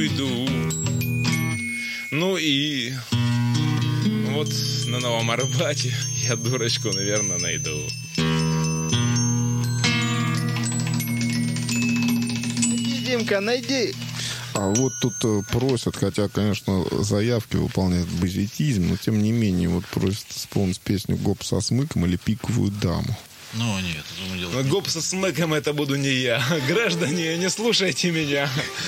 иду. Ну и вот на Новом Арбате я дурочку, наверное, найду. Найди, Димка, найди. А вот тут просят, хотя, конечно, заявки выполняют базитизм, но тем не менее, вот просят исполнить песню «Гоп со смыком» или «Пиковую даму». Ну, нет, это мы делаем. Гоп со смыком это буду не я. Граждане, не слушайте меня.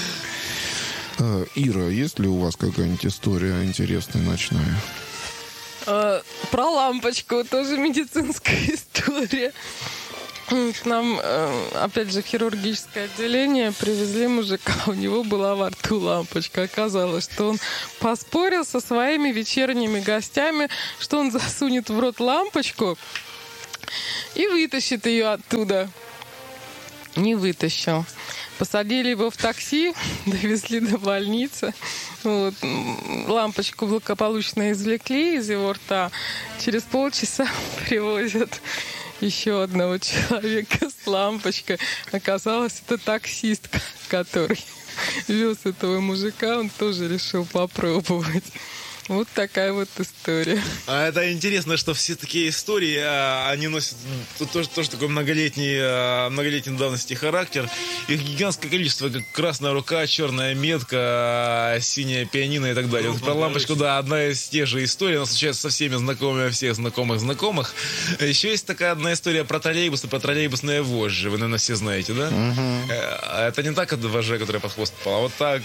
Ира, есть ли у вас какая-нибудь история интересная, ночная? Про лампочку, тоже медицинская история. К нам, опять же, хирургическое отделение, привезли мужика, у него была во рту лампочка. Оказалось, что он поспорил со своими вечерними гостями, что он засунет в рот лампочку и вытащит ее оттуда. Не вытащил. Посадили его в такси, довезли до больницы. Вот. Лампочку благополучно извлекли из его рта. Через полчаса привозят еще одного человека с лампочкой. Оказалось, это таксист, который вез этого мужика. Он тоже решил попробовать. Вот такая вот история. А это интересно, что все такие истории, они носят тоже такой многолетней давности характер. Их гигантское количество, как красная рука, черная метка, синяя пианино и так далее. Вот про лампочку, да, одна из тех же историй. Она случается со всеми знакомыми всех знакомых. Еще есть такая одна история про троллейбусы, про троллейбусные вожжи. Вы, наверное, все знаете, да? Это не так от вожжа, которая под хвост попала. Вот так,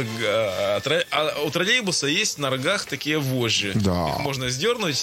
у троллейбуса есть на рогах такие вожжи. Да. Их можно сдернуть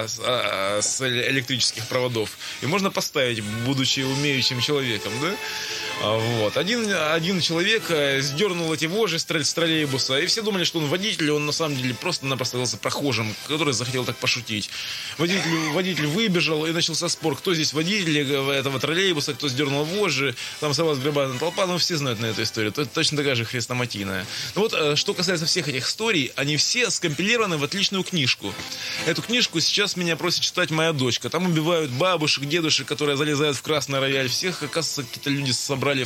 с электрических проводов и можно поставить, будучи умеющим человеком, да? Вот. Один человек сдернул эти вожжи с троллейбуса, и все думали, что он водитель, он на самом деле просто-напросто оказался прохожим, который захотел так пошутить. Водитель выбежал, и начался спор, кто здесь водитель этого троллейбуса, кто сдернул вожжи, там собралась громадная толпа, но все знают на эту историю, это точно такая же хрестоматийная. Ну вот, что касается всех этих историй, они все скомпилированы в отличную книжку. Эту книжку сейчас меня просит читать моя дочка. Там убивают бабушек, дедушек, которые залезают в красный рояль. Всех, оказывается, какие-то люди собрали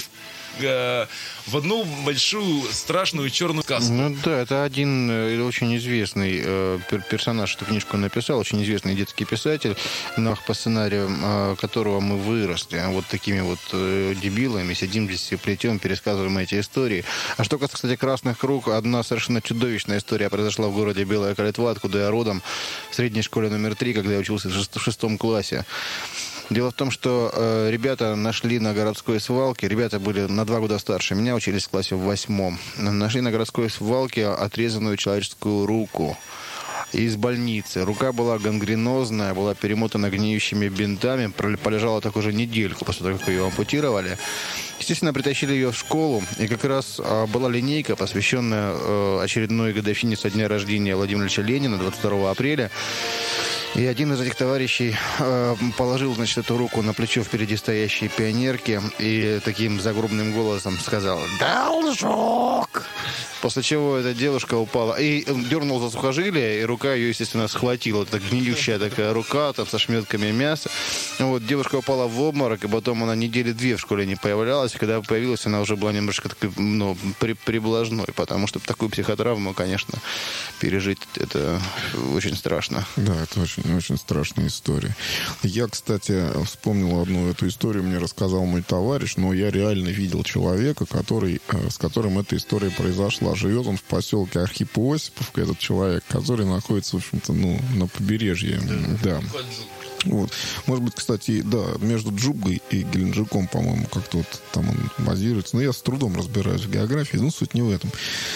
в одну большую страшную черную сказку. Ну да, это один очень известный персонаж, эту книжку написал, очень известный детский писатель, по сценарию которого мы выросли. Вот такими вот дебилами сидим здесь и плетем, пересказываем эти истории. А что касается, кстати, «Красных круг», одна совершенно чудовищная история произошла в городе Белая Калитва, откуда я родом, в средней школе номер 3, когда я учился в 6 классе. Дело в том, что ребята нашли на городской свалке, ребята были на 2 года старше меня, учились в классе в 8. Нашли на городской свалке отрезанную человеческую руку из больницы. Рука была гангренозная, была перемотана гниющими бинтами, полежала так уже недельку после того, как ее ампутировали. Естественно, притащили ее в школу, и как раз была линейка, посвященная очередной годовщине со дня рождения Владимира Ильича Ленина, 22 апреля. И один из этих товарищей положил, значит, эту руку на плечо впереди стоящей пионерки и таким загробным голосом сказал «Должок!». После чего эта девушка упала и дернул за сухожилие, и рука ее, естественно, схватила. Это гниющая такая рука, там, со шметками мяса. Вот, девушка упала в обморок, и потом она недели 2 в школе не появлялась. И когда появилась, она уже была немножко такой, приблажной, потому что такую психотравму, конечно, пережить это очень страшно. Да, это очень страшная история. Я, кстати, вспомнил одну эту историю, мне рассказал мой товарищ, но я реально видел человека, с которым эта история произошла. Живет он в поселке Архипо-Осиповка, этот человек, который находится, в общем-то, на побережье. Да. Вот. Может быть, кстати, да, между Джубгой и Геленджиком, по-моему, как-то вот там он базируется. Но я с трудом разбираюсь в географии, но суть не в этом.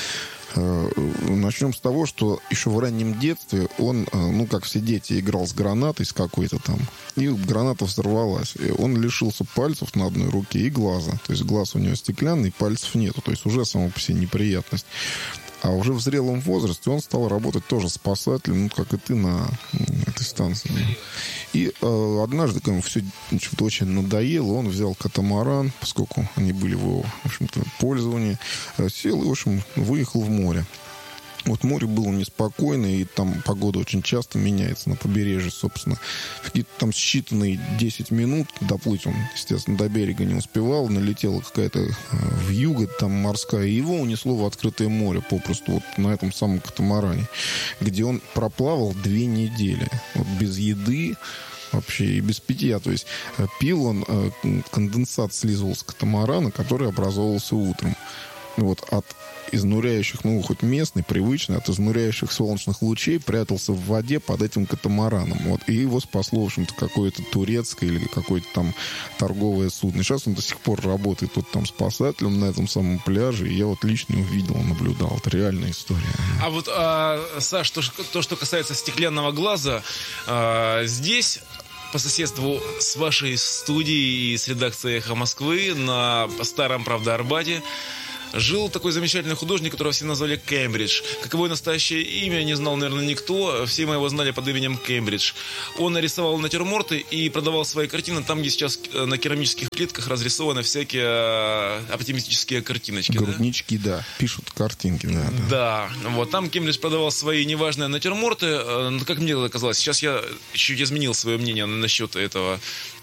Начнем с того, что еще в раннем детстве он, как все дети, играл с гранатой с какой-то там, и граната взорвалась. И он лишился пальцев на одной руке и глаза. То есть глаз у него стеклянный, пальцев нету. То есть уже само по себе неприятность. А уже в зрелом возрасте он стал работать тоже спасателем, как и ты на этой станции. И однажды, когда ему все очень надоело, он взял катамаран, поскольку они были в его, в общем-то, пользовании, сел и, в общем, выехал в море. Вот море было неспокойно, и там погода очень часто меняется на побережье, собственно. В какие-то там считанные 10 минут доплыть он, естественно, до берега не успевал. Налетела какая-то вьюга там морская, и его унесло в открытое море попросту вот на этом самом катамаране, где он проплавал 2 недели. Вот без еды, вообще и без питья. То есть пил он, конденсат слизывал с катамарана, который образовывался утром. Вот от изнуряющих, ну, хоть местный, привычный, от изнуряющих солнечных лучей прятался в воде под этим катамараном. Вот. И его спасло, в общем-то, какое-то турецкое или какое-то там торговое судно. Сейчас он до сих пор работает тут там спасателем на этом самом пляже. И я вот лично увидел, наблюдал. Это реальная история. А вот, Саш, то, что касается стеклянного глаза, здесь по соседству с вашей студией и с редакцией «Эхо Москвы» на старом, правда, Арбате жил такой замечательный художник, которого все назвали Кембридж. Каково настоящее имя, не знал, наверное, никто. Все мы его знали под именем Кембридж. Он нарисовал натюрморты и продавал свои картины там, где сейчас на керамических плитках разрисованы всякие оптимистические картиночки. Груднички, да. Пишут картинки, да. Да. Вот там Кембридж продавал свои неважные натюрморты. Как мне это казалось. Сейчас я чуть изменил свое мнение насчет этого.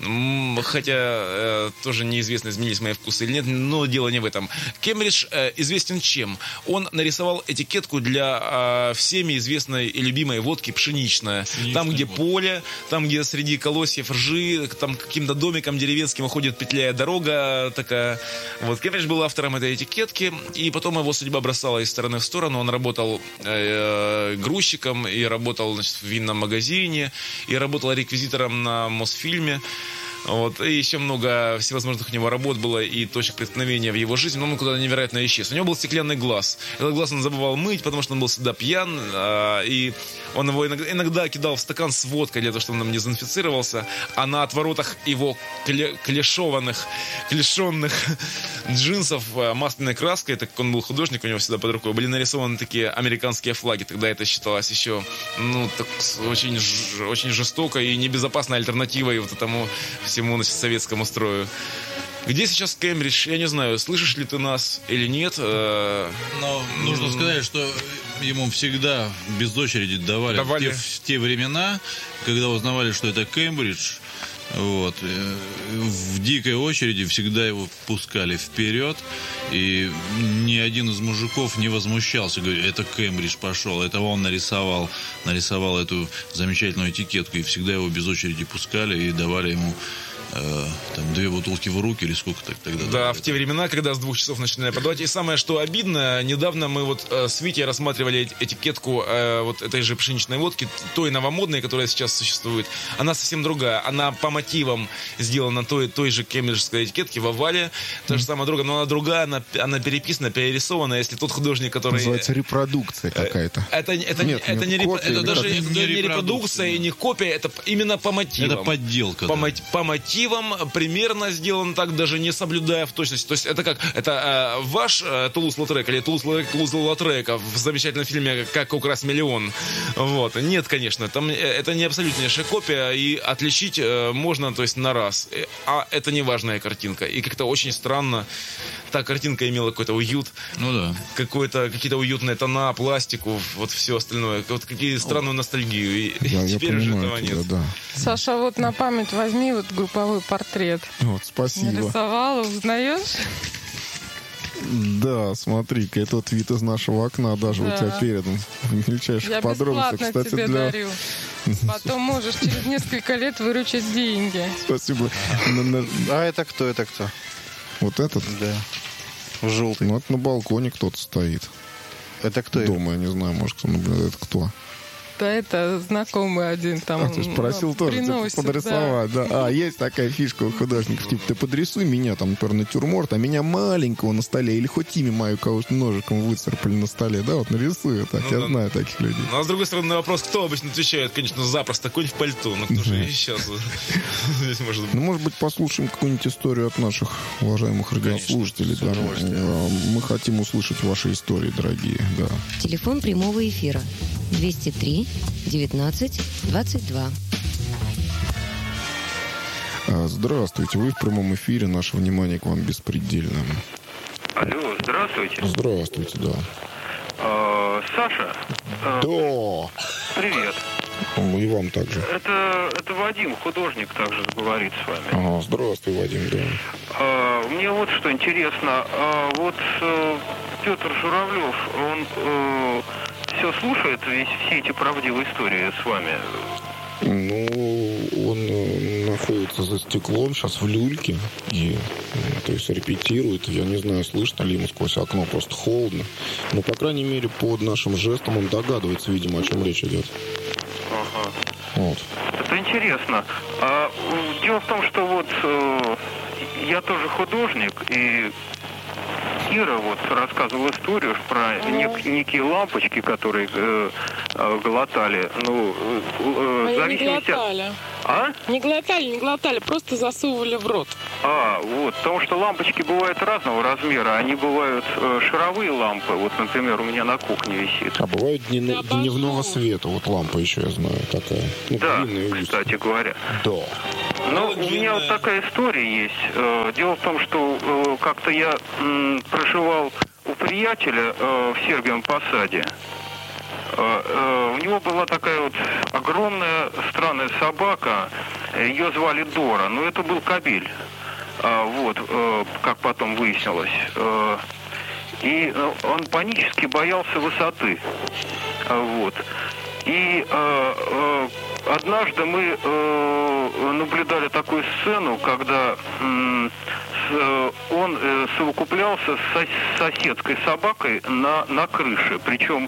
Хотя тоже неизвестно, изменились мои вкусы или нет. Но дело не в этом. Кембридж известен чем? Он нарисовал этикетку для всеми известной и любимой водки пшеничная. Там, где поле, там, где среди колосьев ржи, там каким-то домиком деревенским уходит петляя дорога такая. Вот Кембридж был автором этой этикетки, и потом его судьба бросала из стороны в сторону. Он работал грузчиком, и работал, значит, в винном магазине, и работал реквизитором на Мосфильме. Вот, и еще много всевозможных у него работ было и точек преткновения в его жизни, но он куда-то невероятно исчез. У него был стеклянный глаз. Этот глаз он забывал мыть, потому что он был всегда пьян, и он его иногда кидал в стакан с водкой для того, чтобы он там не дезинфицировался, а на отворотах его клешенных джинсов масляной краской, так как он был художник, у него всегда под рукой, были нарисованы такие американские флаги. Тогда это считалось еще, ну, так, очень, очень жестокой и небезопасной альтернативой вот этому всему, значит, советскому строю. Где сейчас Кембридж? Я не знаю, слышишь ли ты нас или нет. Но нужно сказать, что ему всегда без очереди давали. В те времена, когда узнавали, что это Кембридж, вот, в дикой очереди всегда его пускали вперед, и ни один из мужиков не возмущался, говорит, это Кембридж пошел, это он нарисовал эту замечательную этикетку, и всегда его без очереди пускали и давали ему там 2 бутылки в руки или сколько так тогда. Да, в те времена, когда с 2 часов начинали продавать. И самое, что обидно, недавно мы вот с Витей рассматривали этикетку вот этой же пшеничной водки, той новомодной, которая сейчас существует. Она совсем другая. Она по мотивам сделана той же кембриджской этикетки в овале. Та же самая другая, но она другая, она переписана, перерисована. Если тот художник, который... Называется репродукция какая-то. Это даже не репродукция и не копия, это именно по мотивам. Это подделка. По мотивам примерно сделано так, даже не соблюдая в точности. То есть это как? Это ваш Тулуз-Лаутрек или Тулуз-Лаутрека в замечательном фильме «Как украсть миллион». Вот. Нет, конечно, там это не абсолютнейшая копия, и отличить можно, то есть на раз. А это не важная картинка. И как-то очень странно. Та картинка имела какой-то уют. Ну да. Какие-то уютные тона, пластику, вот все остальное. Вот какие странную ностальгию. И теперь уже этого нет. Да. Саша, вот на память возьми вот групповой портрет. Вот, спасибо. Нарисовала, узнаешь? Да, смотри-ка, это вот вид из нашего окна даже у тебя передан в мельчайших подробностях. Я бесплатно тебе дарю. Потом можешь через несколько лет выручить деньги. Спасибо. А это кто? Вот этот? Да. Желтый. Ну, это на балконе кто-то стоит. Это кто? Дома, я не знаю, может, кто наблюдает, кто. Да, это знакомый один там. То есть просил тоже приносит, подрисовать, да. Есть такая фишка у художников, типа, ты подрисуй меня, там, например, натюрморт, а меня маленького на столе, или хоть имя мое кого-то ножиком выцарапали на столе, да, вот нарисую так, я знаю таких людей. Ну, а с другой стороны, на вопрос, кто обычно отвечает, конечно, запросто, какой-нибудь в пальто, ну, кто же и сейчас здесь может быть. Ну, может быть, послушаем какую-нибудь историю от наших уважаемых радиослушателей, да. Мы хотим услышать ваши истории, дорогие, да. Телефон прямого эфира 203 19 22. Здравствуйте, вы в прямом эфире, наше внимание к вам беспредельно. Алло, здравствуйте. Здравствуйте, да. Саша. Да. Привет. И вам также. Это Вадим, художник, также говорит с вами. Здравствуй, Вадим, да. Мне вот что интересно. Вот Петр Журавлев, он все слушает, все эти правдивые истории с вами? Ну, он находится за стеклом сейчас в люльке и, то есть, репетирует. Я не знаю, слышно ли ему сквозь окно, просто холодно. Но, по крайней мере, под нашим жестом он догадывается, видимо, о чем речь идет. Ага. Вот. Это интересно. Дело в том, что вот я тоже художник, и Кира вот рассказывала историю про некие лампочки, которые глотали. Ну, в зависимости... Не глотали. Не глотали, просто засовывали в рот. Вот, потому что лампочки бывают разного размера. Они бывают шаровые лампы. Вот, например, у меня на кухне висит. А бывает дневного света. Вот лампа еще, я знаю, такая. Ну, да, кстати говоря. Да. Ну, у меня вот такая история есть. Дело в том, что как-то я проживал у приятеля в Сергиевом Посаде. У него была такая вот огромная странная собака. Ее звали Дора. Но это был кобель. Вот, как потом выяснилось. И он панически боялся высоты. Вот. И однажды мы наблюдали такую сцену, когда он совокуплялся с соседской собакой на крыше. Причем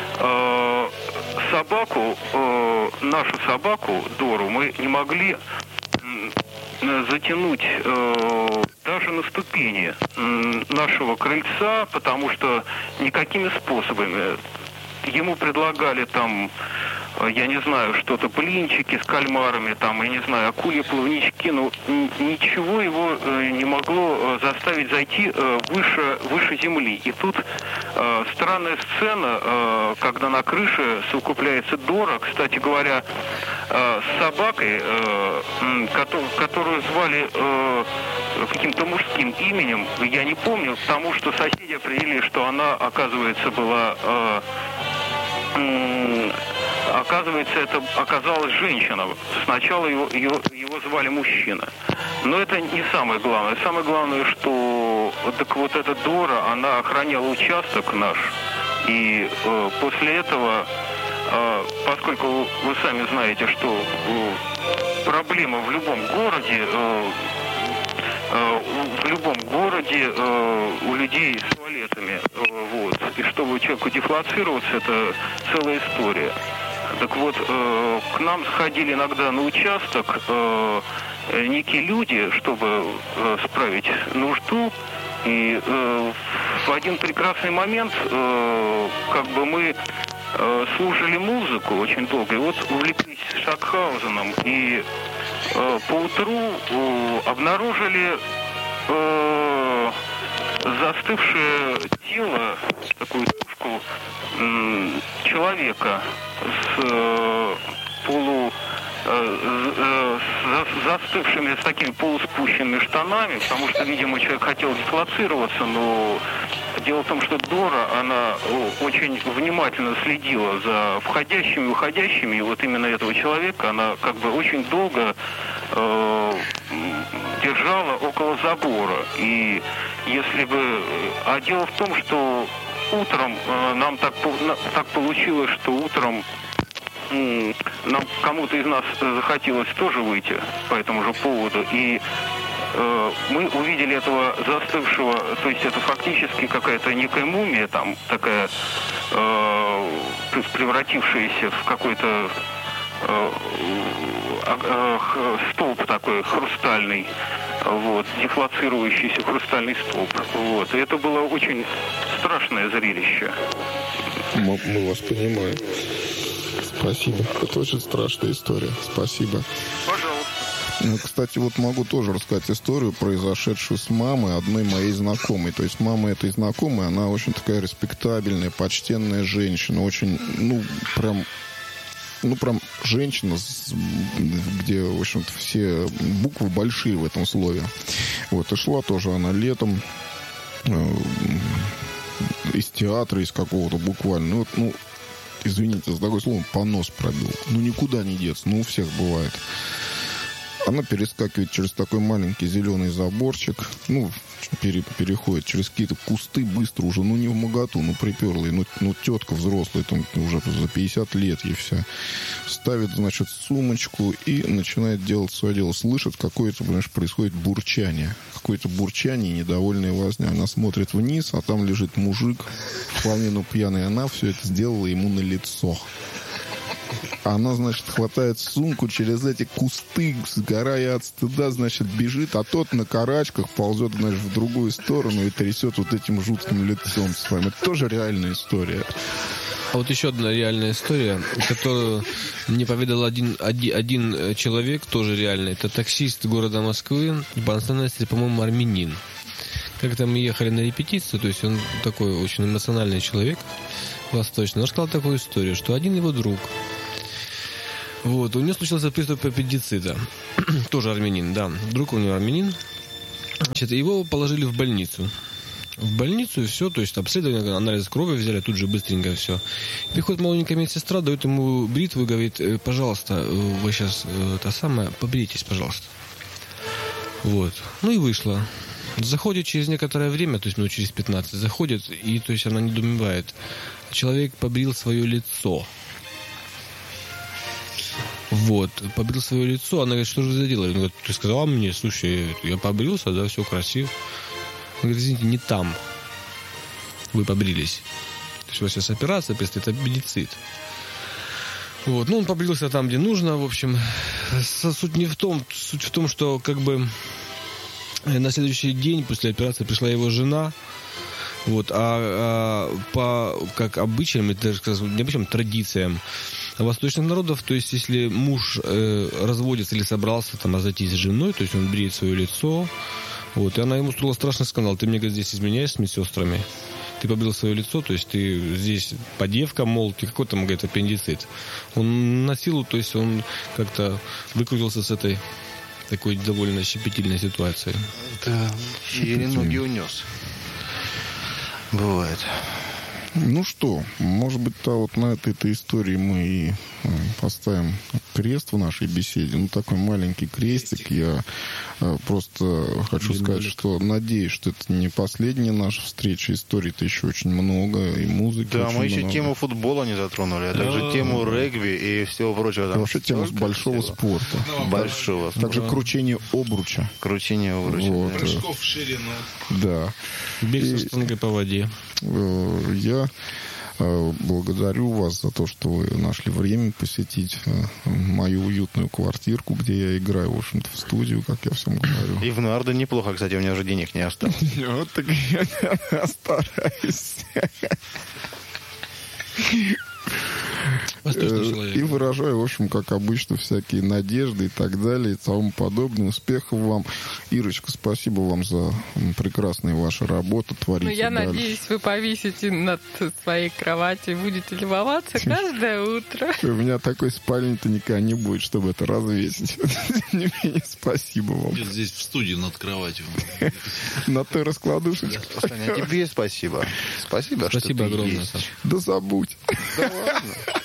нашу собаку, Дору, мы не могли затянуть даже на ступени нашего крыльца, потому что никакими способами. Ему предлагали там, я не знаю, что-то, блинчики с кальмарами, там, я не знаю, акульи плавнички, но ничего его не могло заставить зайти выше земли. И тут странная сцена, когда на крыше совокупляется Дора, кстати говоря, с собакой, которую звали каким-то мужским именем, я не помню, потому что соседи определили, что она, оказывается, была... Оказывается, это оказалась женщина. Сначала его звали мужчина. Но это не самое главное. Самое главное, что так вот эта Дора, она охраняла участок наш. И после этого, поскольку вы сами знаете, что проблема в любом городе, у людей с туалетами, вот. И чтобы человеку дефлоцироваться, это целая история. Так вот, к нам сходили иногда на участок некие люди, чтобы справить нужду. И в один прекрасный момент как бы мы слушали музыку очень долго. И вот увлеклись Шопенгауэром. И поутру обнаружили застывшее тело, такую тушку человека с застывшими, с такими полуспущенными штанами, потому что, видимо, человек хотел дислоцироваться, но дело в том, что Дора, она очень внимательно следила за входящими и выходящими, и вот именно этого человека она как бы очень долго держала около забора. И если бы... А дело в том, что утром нам так получилось, что утром нам кому-то из нас захотелось тоже выйти по этому же поводу. И мы увидели этого застывшего, то есть это фактически какая-то некая мумия, там такая, то есть превратившаяся в какой-то столб такой хрустальный, вот, дефлоцирующийся хрустальный столб. Вот. И это было очень страшное зрелище. Мы вас понимаем. Спасибо. Это очень страшная история. Спасибо. Пожалуйста. Кстати, вот могу тоже рассказать историю, произошедшую с мамой одной моей знакомой. То есть мама этой знакомой, она очень такая респектабельная, почтенная женщина. Очень, прям женщина, где, в общем-то, все буквы большие в этом слове. Вот, и шла тоже она летом из театра, из какого-то буквально. Извините за такое слово, понос пробил. Никуда не деться, у всех бывает. Она перескакивает через такой маленький зеленый заборчик, переходит через какие-то кусты быстро уже, не вмоготу, приперлый, тетка взрослая, там уже за 50 лет ей вся. Ставит, значит, сумочку и начинает делать свое дело. Слышит какое-то, происходит бурчание. Какое-то бурчание и недовольная возня. Она смотрит вниз, а там лежит мужик, вполне пьяный. Она все это сделала ему на лицо. Она, значит, хватает сумку через эти кусты, сгорая от стыда, значит, бежит, а тот на карачках ползет, значит, в другую сторону и трясет вот этим жутким лицом своим. Это тоже реальная история. А вот еще одна реальная история, которую мне поведал один человек, тоже реальный. Это таксист города Москвы, по национальности, по-моему, армянин. Как-то мы ехали на репетицию, то есть он такой очень эмоциональный человек, восточный. Он рассказал такую историю, что один его друг, у него случился приступ аппендицита. Тоже армянин, да. Друг у него армянин. Значит, его положили в больницу. В больницу и все, то есть обследование, анализ крови взяли, тут же быстренько все. Приходит маленькая медсестра, дает ему бритву и говорит: пожалуйста, вы сейчас побритесь, пожалуйста. И вышла. Заходит через некоторое время, то есть минут через 15, заходит, и то есть она недоумевает. Человек побрил свое лицо. Побрил свое лицо. Она говорит: что же вы заделали? Он говорит: ты сказала мне, слушай, я побрился, да, все красиво. Он говорит: извините, не там. Вы побрились. То есть у вас сейчас операция предстоит, аппендицит. Он побрился там, где нужно, в общем. Суть в том, что на следующий день после операции пришла его жена. Как обычаям, это не обычаям, традициям восточных народов, то есть если муж разводится или собрался разойтись с женой, то есть он бреет свое лицо, и она ему устроила страшный скандал: ты мне, говорит, здесь изменяешь с медсестрами, ты побрил свое лицо, то есть ты здесь подевка, мол, ты какой там, говорит, аппендицит. Он на силу, то есть он как-то выкрутился с этой такой довольно щепетильной ситуацией. Да, еле ноги унес. Бывает. Может быть, на этой истории мы и поставим крест в нашей беседе. Такой маленький крестик. Я просто хочу сказать, что надеюсь, что это не последняя наша встреча. Историй-то еще очень много, и музыки. Да, мы еще много. Тему футбола не затронули, а также тему регби и всего прочего. Вообще тему большого спорта. Большого. Также кручение обруча. Прыжков в ширину. Да. Бег со штангой по воде. Я благодарю вас за то, что вы нашли время посетить мою уютную квартирку, где я играю, в общем-то, в студию, как я всем говорю. И в нарды неплохо, кстати, у меня уже денег не осталось. Вот так я стараюсь. И выражаю, в общем, как обычно, всякие надежды и так далее, и тому подобное. Успехов вам. Ирочка, спасибо вам за прекрасную вашу работу. Творите я дальше. Надеюсь, вы повесите над своей кроватью и будете любоваться каждое утро. У меня такой спальни-то никогда не будет, чтобы это развесить. Тем не менее, спасибо вам. Здесь в студии над кроватью. На той раскладушечке. Саня, тебе спасибо. Спасибо, Спасибо огромное, Саша. Да забудь. Да ладно.